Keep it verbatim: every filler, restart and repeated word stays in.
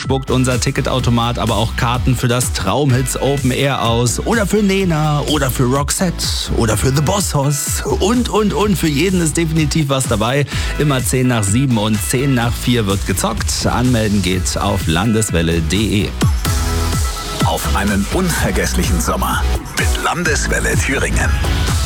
spuckt unser Ticketautomat aber auch Karten für das Traumhits Open Air aus. Oder für Nena, oder für Roxette, oder für The Boss Hoss. Und, und, und. Für jeden ist definitiv was dabei. Immer zehn nach sieben und zehn nach vier wird gezockt. Anmelden geht auf landeswelle punkt de. Auf einen unvergesslichen Sommer mit Landeswelle Thüringen.